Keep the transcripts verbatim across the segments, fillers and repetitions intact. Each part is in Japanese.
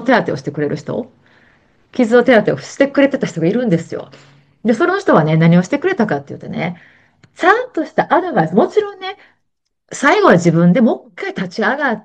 手当てをしてくれる人、傷の手当てをしてくれてた人がいるんですよ。で、その人はね、何をしてくれたかっていうとね、ちゃんとしたアドバイス、もちろんね、最後は自分でもう一回立ち上がって、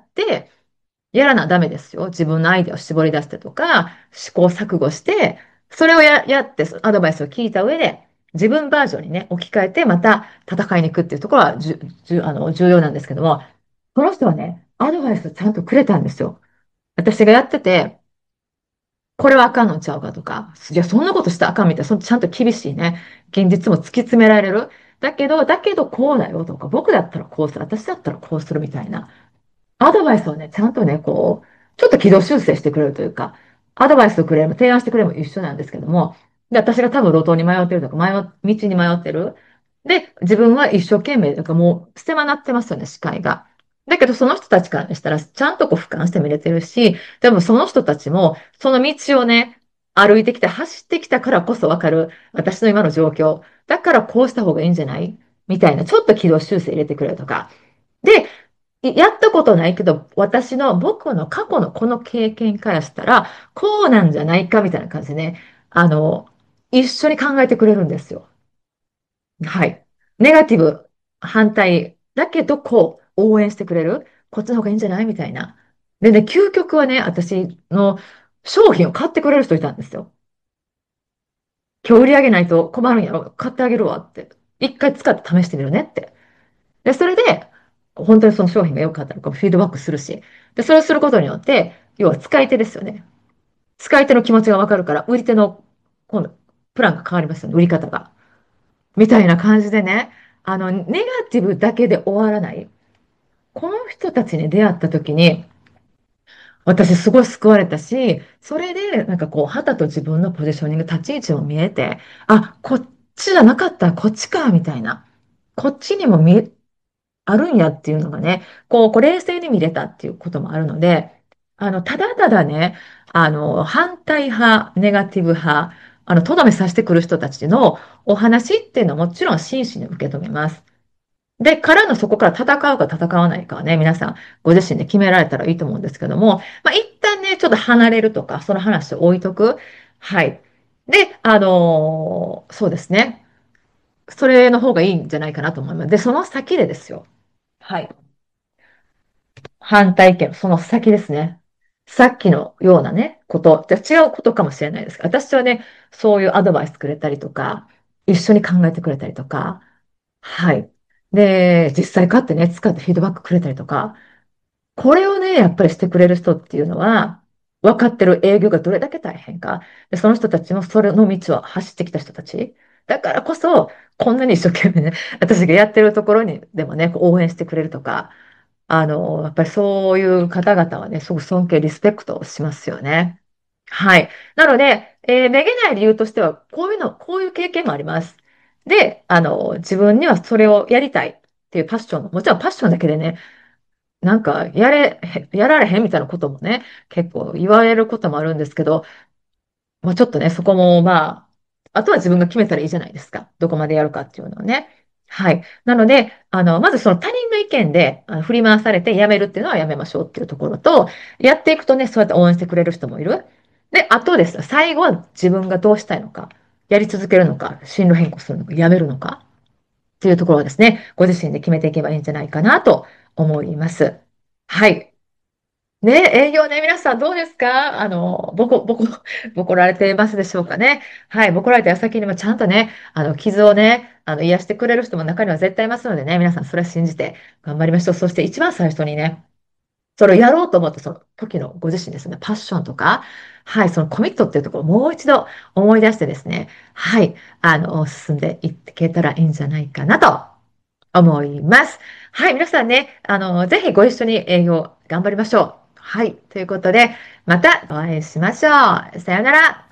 やらなダメですよ。自分のアイデアを絞り出してとか、試行錯誤して、それをや、やって、アドバイスを聞いた上で、自分バージョンにね、置き換えて、また戦いに行くっていうところはじゅ、じゅ、あの、重要なんですけども、この人はね、アドバイスをちゃんとくれたんですよ。私がやってて、これはあかんのちゃうかとか、いや、そんなことしたらあかんみたいな、そのちゃんと厳しいね、現実も突き詰められる。だけど、だけどこうだよとか、僕だったらこうする、私だったらこうするみたいな。アドバイスをね、ちゃんとね、こう、ちょっと軌道修正してくれるというか、アドバイスをくれるも、提案してくれるも一緒なんですけども、で、私が多分路頭に迷ってるとか、迷う、道に迷ってる。で、自分は一生懸命、だからもう、狭なってますよね、視界が。だけど、その人たちからしたら、ちゃんとこう、俯瞰して見れてるし、でもその人たちも、その道をね、歩いてきた、走ってきたからこそわかる、私の今の状況。だからこうした方がいいんじゃないみたいな、ちょっと軌道修正入れてくれるとか。で、やったことないけど、私の、僕の過去のこの経験からしたら、こうなんじゃないかみたいな感じでね、あの、一緒に考えてくれるんですよ。はい。ネガティブ、反対、だけど、こう、応援してくれる。こっちの方がいいんじゃないみたいな。でね、究極はね、私の商品を買ってくれる人いたんですよ。今日売り上げないと困るんやろ。買ってあげるわって。一回使って試してみるねって。で、それで、本当にその商品が良かったのかフィードバックするし。で、それをすることによって、要は使い手ですよね。使い手の気持ちがわかるから、売り手の、今度、プランが変わりますよね。売り方が。みたいな感じでね、あの、ネガティブだけで終わらない。この人たちに出会った時に、私すごい救われたし、それで、なんかこう、肌と自分のポジショニング、立ち位置も見えて、あ、こっちじゃなかったらこっちか、みたいな。こっちにも見え、あるんやっていうのがね、こう、こう冷静に見れたっていうこともあるので、あの、ただただね、あの、反対派、ネガティブ派、あの、とどめさせてくる人たちのお話っていうのはもちろん真摯に受け止めます。で、からのそこから戦うか戦わないかはね、皆さんご自身で決められたらいいと思うんですけども、まあ、一旦ね、ちょっと離れるとか、その話を置いとく。はい。で、あのーそうですね。それの方がいいんじゃないかなと思います。で、その先でですよ。はい。反対意見、その先ですね。さっきのようなね、こと、じゃあ違うことかもしれないです。私はね、そういうアドバイスくれたりとか、一緒に考えてくれたりとか、はい。で、実際買ってね、使ってフィードバックくれたりとか、これをね、やっぱりしてくれる人っていうのは、分かってる営業がどれだけ大変か。で、その人たちもそれの道を走ってきた人たち。だからこそ、こんなに一生懸命ね、私がやってるところにでもね、こう応援してくれるとか、あの、やっぱりそういう方々はね、すごく尊敬、リスペクトしますよね。はい。なので、えーめげない理由としては、こういうの、こういう経験もあります。で、あの、自分にはそれをやりたいっていうパッションも、もちろんパッションだけでね、なんか、やれ、へやられへんみたいなこともね、結構言われることもあるんですけど、まあちょっとね、そこもまあ、あとは自分が決めたらいいじゃないですか。どこまでやるかっていうのはね。はい。なので、あの、まずその他人の意見であの振り回されてやめるっていうのはやめましょうっていうところと、やっていくとね、そうやって応援してくれる人もいる。で、あとですね、最後は自分がどうしたいのか、やり続けるのか、進路変更するのか、やめるのかっていうところをですね、ご自身で決めていけばいいんじゃないかなと思います。はい。ね、営業ね、皆さんどうですか？あの、ぼこ、ぼこ、ぼこられてますでしょうかね。はい、ぼこられた矢先にもちゃんとね、あの、傷をね、あの、癒してくれる人も中には絶対いますのでね、皆さんそれは信じて頑張りましょう。そして一番最初にね、それをやろうと思ったその時のご自身ですね、パッションとか、はい、そのコミットっていうところをもう一度思い出してですね、はい、あの、進んでいけたらいいんじゃないかなと思います。はい、皆さんね、あの、ぜひご一緒に営業頑張りましょう。はい、ということで、またお会いしましょう。さようなら。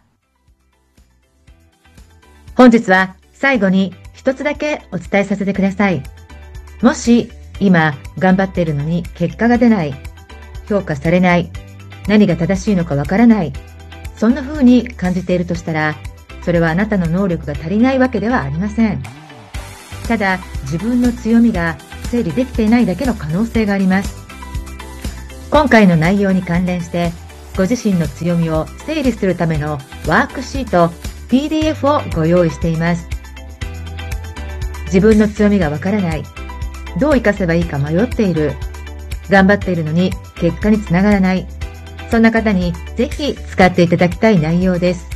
本日は最後に一つだけお伝えさせてください。もし今頑張っているのに結果が出ない、評価されない、何が正しいのかわからない、そんな風に感じているとしたら、それはあなたの能力が足りないわけではありません。ただ自分の強みが整理できていないだけの可能性があります。今回の内容に関連してご自身の強みを整理するためのワークシート ピーディーエフ をご用意しています。自分の強みがわからない、どう活かせばいいか迷っている、頑張っているのに結果につながらない、そんな方にぜひ使っていただきたい内容です。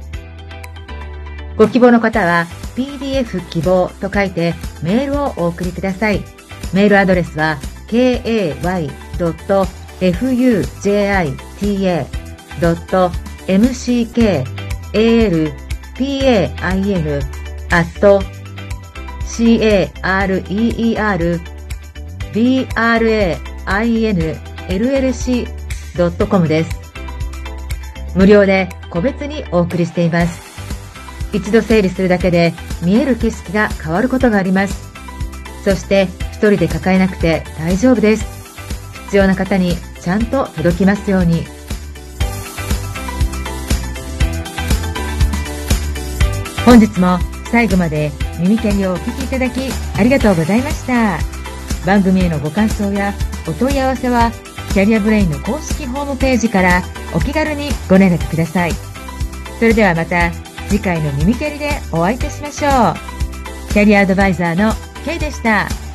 ご希望の方は ピーディーエフ 希望と書いてメールをお送りください。メールアドレスは ケーエーワイドットエフユージェーアイティーエードットエムシーケーエーエルピーエーアイエヌ アット シーエーアールイーイーアールビーアールエーアイエヌエルエルシードットコム です。無料で個別にお送りしています。一度整理するだけで見える景色が変わることがあります。そして一人で抱えなくて大丈夫です。必要な方にちゃんと届きますように。本日も最後まで耳キャリをお聞きいただきありがとうございました。番組へのご感想やお問い合わせはキャリアブレインの公式ホームページからお気軽にご連絡ください。それではまた次回の耳キャリでお会いいたしましょう。キャリアアドバイザーの K でした。